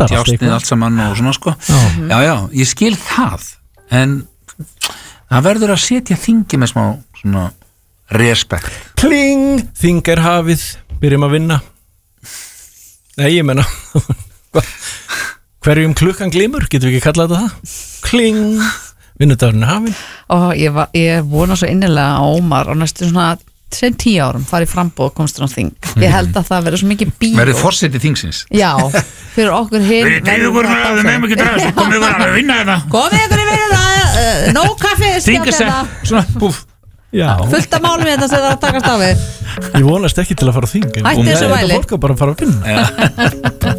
djásnið allt saman og svona sko já, ég skil það en það verður að setja þingi með smá svona respekt kling, þing er hafið byrjum að vinna nei, ég menna hverjum klukkan glimur, getur við ekki kallað þetta það kling, vinnudagurinn er hafinn ég vona svo innilega á Ómar á næstu svona sem 10 árum farið framboð og komst á þing ég held að það verður svo mikið bíó verður forseti þingsins já, fyrir okkur hinn komið ykkur að vinna þetta komið ykkur í vinna nóg kaffi svona, búf fullt af málum þetta sem það að takast á við ég vonast ekki til að fara á þing hætti þessu væli fólk að bara fara að vinna